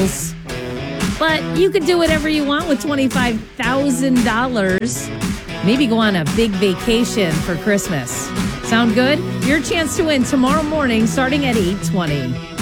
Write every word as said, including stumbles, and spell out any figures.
bills. But you could do whatever you want with twenty-five thousand dollars. Maybe go on a big vacation for Christmas. Sound good? Your chance to win tomorrow morning starting at eight twenty.